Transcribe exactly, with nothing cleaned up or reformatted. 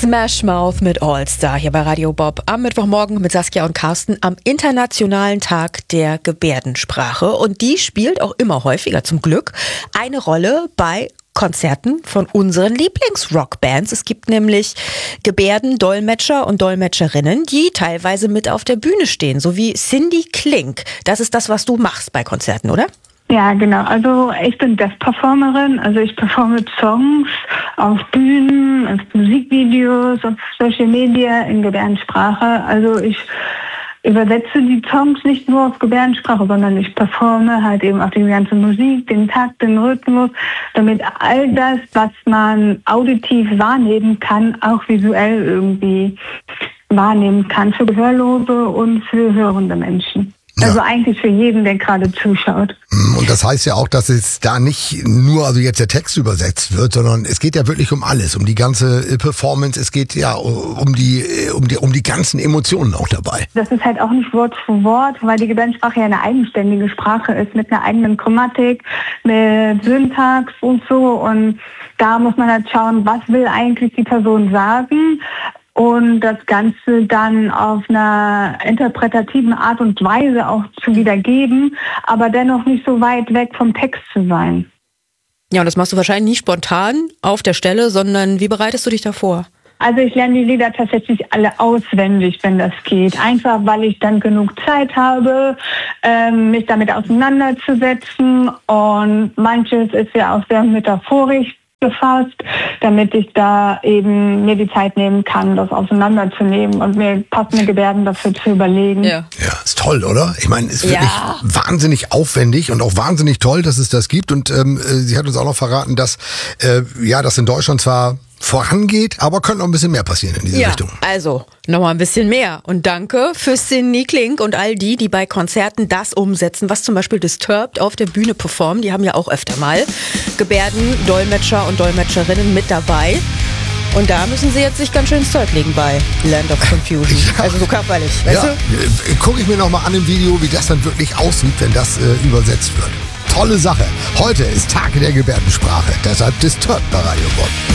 Smash Mouth mit All Star hier bei Radio Bob am Mittwochmorgen mit Saskia und Carsten am Internationalen Tag der Gebärdensprache. Und die spielt auch immer häufiger zum Glück eine Rolle bei Konzerten von unseren Lieblings-Rockbands. Es gibt nämlich Gebärdendolmetscher und Dolmetscherinnen, die teilweise mit auf der Bühne stehen, so wie Cindy Klink. Das ist das, was du machst bei Konzerten, oder? Ja, genau. Also ich bin Deaf-Performerin, also ich performe Songs auf Bühnen, auf Musikvideos, auf Social Media in Gebärdensprache. Also ich übersetze die Songs nicht nur auf Gebärdensprache, sondern ich performe halt eben auch die ganze Musik, den Takt, den Rhythmus, damit all das, was man auditiv wahrnehmen kann, auch visuell irgendwie wahrnehmen kann für Gehörlose und für hörende Menschen. Ja. Also eigentlich für jeden, der gerade zuschaut. Und das heißt ja auch, dass es da nicht nur also jetzt der Text übersetzt wird, sondern es geht ja wirklich um alles, um die ganze Performance, es geht ja um die, um die, um die ganzen Emotionen auch dabei. Das ist halt auch nicht Wort für Wort, weil die Gebärdensprache ja eine eigenständige Sprache ist, mit einer eigenen Grammatik, mit Syntax und so. Und da muss man halt schauen, was will eigentlich die Person sagen. Und das Ganze dann auf einer interpretativen Art und Weise auch zu wiedergeben, aber dennoch nicht so weit weg vom Text zu sein. Ja, und das machst du wahrscheinlich nicht spontan auf der Stelle, sondern wie bereitest du dich da vor? Also ich lerne die Lieder tatsächlich alle auswendig, wenn das geht. Einfach, weil ich dann genug Zeit habe, ähm, mich damit auseinanderzusetzen. Und manches ist ja auch sehr metaphorisch gefasst, damit ich da eben mir die Zeit nehmen kann, das auseinanderzunehmen und mir passende Gebärden dafür zu überlegen. Ja, ja, ist toll, oder? Ich meine, es ist wirklich ja. wahnsinnig aufwendig und auch wahnsinnig toll, dass es das gibt. Und ähm, sie hat uns auch noch verraten, dass äh, ja, das in Deutschland zwar vorangeht, aber könnte noch ein bisschen mehr passieren in diese ja, Richtung. Also nochmal ein bisschen mehr. Und danke für Cindy Klink und all die, die bei Konzerten das umsetzen, was zum Beispiel Disturbed auf der Bühne performen. Die haben ja auch öfter mal Gebärden, Dolmetscher und Dolmetscherinnen mit dabei. Und da müssen sie jetzt sich ganz schön ins Zeug legen bei Land of Confusion. Ja. Also so körperlich, weißt Ja, du? gucke ich mir noch mal an im Video, wie das dann wirklich aussieht, wenn das äh, übersetzt wird. Tolle Sache. Heute ist Tag der Gebärdensprache. Deshalb Disturbed bei Radio Bob.